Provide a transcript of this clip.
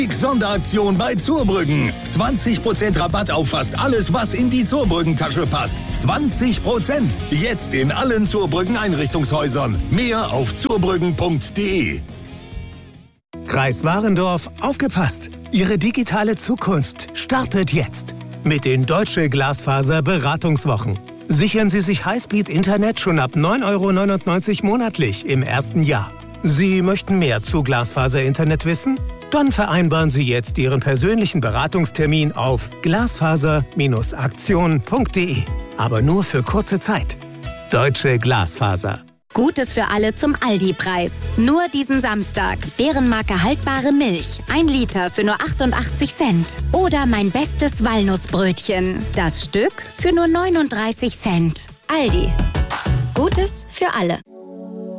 Sonderaktion bei Zurbrüggen. 20% Rabatt auf fast alles, was in die Zurbrüggen-Tasche passt. 20%. Jetzt in allen Zurbrüggen Einrichtungshäusern. Mehr auf zurbrüggen.de. Kreis Warendorf, aufgepasst! Ihre digitale Zukunft startet jetzt. Mit den Deutsche Glasfaser Beratungswochen. Sichern Sie sich Highspeed-Internet schon ab 9,99 € monatlich im ersten Jahr. Sie möchten mehr zu Glasfaser-Internet wissen? Dann vereinbaren Sie jetzt Ihren persönlichen Beratungstermin auf glasfaser-aktion.de. Aber nur für kurze Zeit. Deutsche Glasfaser. Gutes für alle zum Aldi-Preis. Nur diesen Samstag. Bärenmarke haltbare Milch. 1 Liter für nur 88 Cent. Oder mein bestes Walnussbrötchen. Das Stück für nur 39 Cent. Aldi. Gutes für alle.